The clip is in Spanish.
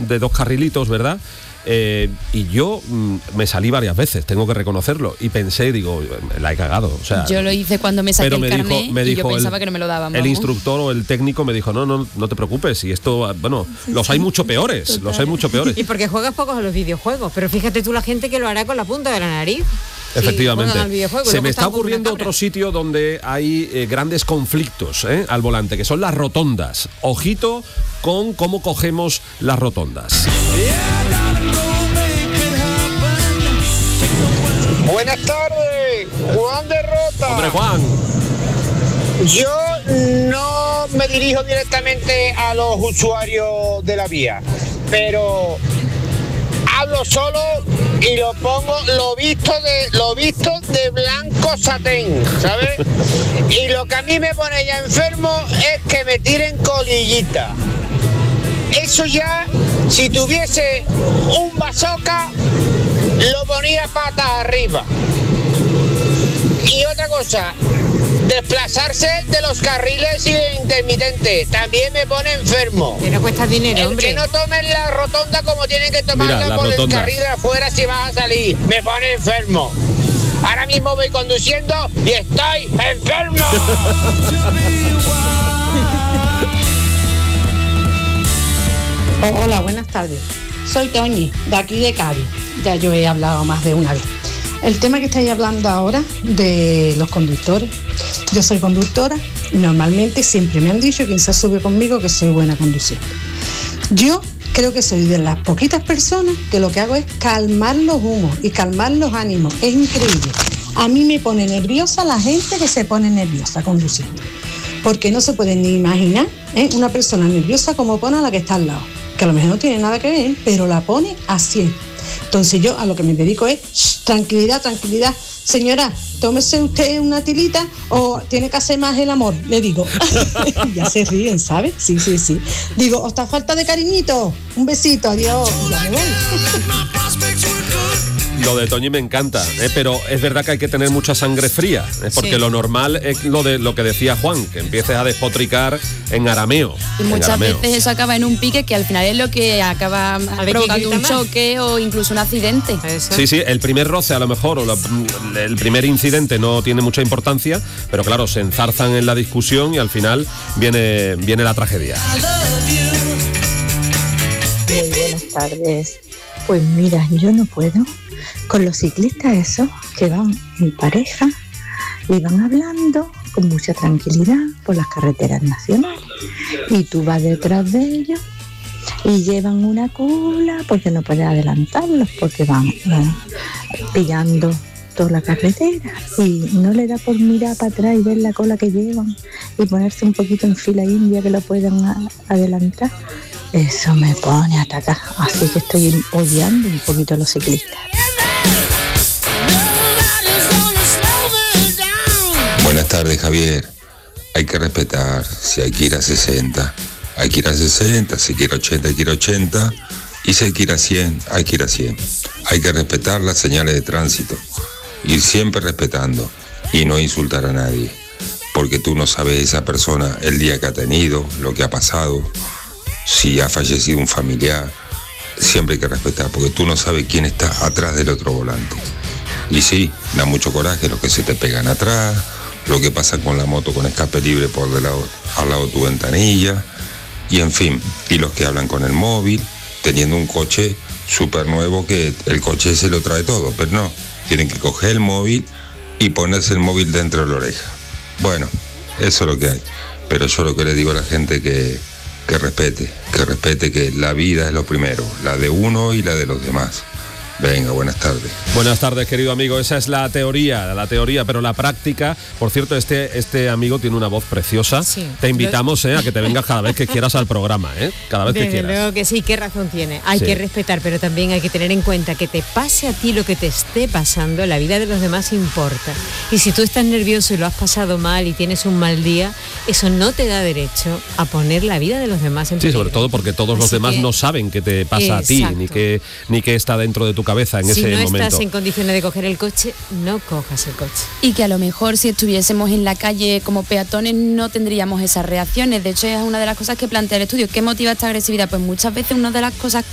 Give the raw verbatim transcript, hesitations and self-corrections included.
de dos carrilitos, ¿verdad? Eh, y yo mm, me salí varias veces, tengo que reconocerlo, y pensé, digo, la he cagado, o sea, yo lo hice cuando me saqué pero el me carné dijo, me y dijo yo pensaba el, que no me lo daban. El vamos. instructor o el técnico me dijo, no, no, no te preocupes, y esto, bueno, sí, los sí. hay mucho peores, Total. los hay mucho peores. Y porque juegas pocos a los videojuegos, pero fíjate tú la gente que lo hará con la punta de la nariz. Efectivamente. Sí, se me está ocurriendo otro sitio donde hay eh, grandes conflictos eh, al volante, que son las rotondas. Ojito con cómo cogemos las rotondas. Buenas tardes, Juan de Rota. Hombre, Juan. Yo no me dirijo directamente a los usuarios de la vía, pero hablo solo y lo pongo lo visto de lo visto de blanco satén, ¿sabes? Y lo que a mí me pone ya enfermo es que me tiren colillita. Eso ya, si tuviese un bazooka, lo ponía patas arriba. Y otra cosa, desplazarse de los carriles intermitentes también me pone enfermo. Que no cuesta dinero, el hombre. Que no tomen la rotonda como tienen que tomarla por rotonda. El carril de afuera si vas a salir, me pone enfermo. Ahora mismo voy conduciendo y estoy enfermo. Hola, buenas tardes. Soy Toñi, de aquí de Cádiz. Ya yo he hablado más de una vez. El tema que estáis hablando ahora de los conductores. Yo soy conductora y normalmente siempre me han dicho, quien se sube conmigo, que soy buena conduciendo. Yo creo que soy de las poquitas personas que lo que hago es calmar los humos y calmar los ánimos. Es increíble. A mí me pone nerviosa la gente que se pone nerviosa conduciendo. Porque no se puede ni imaginar ¿eh? una persona nerviosa como pone a la que está al lado. Que a lo mejor no tiene nada que ver, pero la pone así. Entonces yo a lo que me dedico es shh, tranquilidad, tranquilidad. Señora, tómese usted una tilita o tiene que hacer más el amor, le digo. Ya se ríen, ¿sabes? Sí, sí, sí. Digo, ¿os está falta de cariñito? Un besito, adiós. Ya me voy. Lo de Toñi me encanta, ¿eh? Pero es verdad que hay que tener mucha sangre fría, ¿eh? Porque sí. Lo normal es lo de lo que decía Juan, que empieces a despotricar en arameo. Y muchas arameo. veces eso acaba en un pique que al final es lo que acaba provocando un choque o incluso un accidente. Eso. Sí, sí, el primer roce a lo mejor, o lo, el primer incidente no tiene mucha importancia, pero claro, se enzarzan en la discusión y al final viene, viene la tragedia. Muy buenas tardes. Pues mira, yo no puedo con los ciclistas esos que van en pareja y van hablando con mucha tranquilidad por las carreteras nacionales y tú vas detrás de ellos y llevan una cola porque no puedes adelantarlos porque van, van pillando toda la carretera y no le da por mirar para atrás y ver la cola que llevan y ponerse un poquito en fila india que lo puedan a, adelantar. Eso me pone a atacar, así que estoy odiando un poquito a los ciclistas. Buenas tardes, Javier. Hay que respetar, si hay que ir a sesenta, hay que ir a sesenta, si quiere ochenta, hay que ir a ochenta, y si hay que ir a cien, hay que ir a cien. Hay que respetar las señales de tránsito, ir siempre respetando y no insultar a nadie, porque tú no sabes esa persona el día que ha tenido, lo que ha pasado, si ha fallecido un familiar. Siempre hay que respetar, porque tú no sabes quién está atrás del otro volante. Y sí, da mucho coraje los que se te pegan atrás, lo que pasa con la moto con escape libre por del lado, al lado de tu ventanilla, y en fin, y los que hablan con el móvil, teniendo un coche súper nuevo que el coche se lo trae todo, pero no, tienen que coger el móvil y ponerse el móvil dentro de la oreja. Bueno, eso es lo que hay, pero yo lo que le digo a la gente que, que respete, que respete que la vida es lo primero, la de uno y la de los demás. Venga, buenas tardes. Buenas tardes, querido amigo. Esa es la teoría, la teoría, pero la práctica. Por cierto, este, este amigo tiene una voz preciosa. Sí, te invitamos eh, a que te vengas cada vez que quieras al programa, ¿eh? Cada vez Desde que quieras. Luego que sí, qué razón tiene. Hay Sí. que respetar, pero también hay que tener en cuenta que te pase a ti lo que te esté pasando, la vida de los demás importa. Y si tú estás nervioso y lo has pasado mal y tienes un mal día, eso no te da derecho a poner la vida de los demás en Sí, peligro. sobre todo porque todos los Así demás que- no saben qué te pasa Exacto. a ti, ni qué ni qué está dentro de tu cabeza en Si ese no momento. estás en condiciones de coger el coche, no cojas el coche. Y que a lo mejor si estuviésemos en la calle como peatones no tendríamos esas reacciones. De hecho, es una de las cosas que plantea el estudio. ¿Qué motiva esta agresividad? Pues muchas veces una de las cosas